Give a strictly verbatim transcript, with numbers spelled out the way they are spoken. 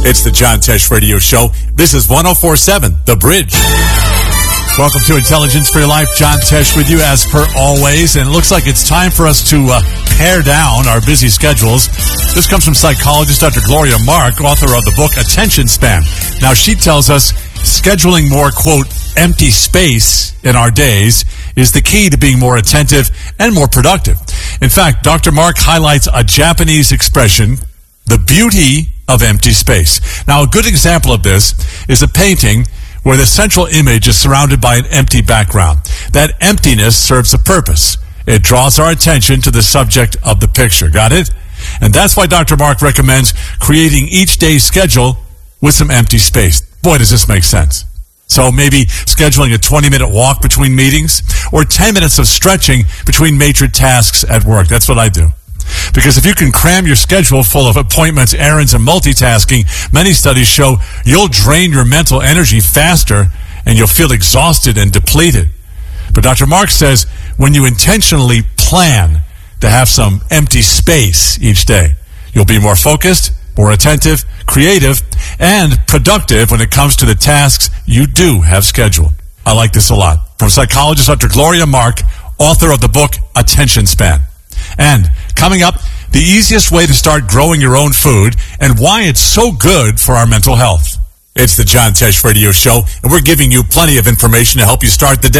It's the John Tesh Radio Show. This is one oh four point seven, The Bridge. Welcome to Intelligence for Your Life. John Tesh with you as per always. And it looks like it's time for us to uh, pare down our busy schedules. This comes from psychologist Doctor Gloria Mark, author of the book Attention Span. Now, she tells us scheduling more, quote, empty space in our days is the key to being more attentive and more productive. In fact, Doctor Mark highlights a Japanese expression, the beauty of empty space. Now, a good example of this is a painting where the central image is surrounded by an empty background. That emptiness serves a purpose. It draws our attention to the subject of the picture. Got it? And that's why Doctor Mark recommends creating each day's schedule with some empty space. Boy, does this make sense. So maybe scheduling a twenty-minute walk between meetings or ten minutes of stretching between major tasks at work. That's what I do. Because if you can cram your schedule full of appointments, errands, and multitasking, many studies show you'll drain your mental energy faster and you'll feel exhausted and depleted. But Doctor Mark says when you intentionally plan to have some empty space each day, you'll be more focused, more attentive, creative, and productive when it comes to the tasks you do have scheduled. I like this a lot. From psychologist Doctor Gloria Mark, author of the book Attention Span. And coming up, the easiest way to start growing your own food and why it's so good for our mental health. It's the John Tesh Radio Show, and we're giving you plenty of information to help you start the day.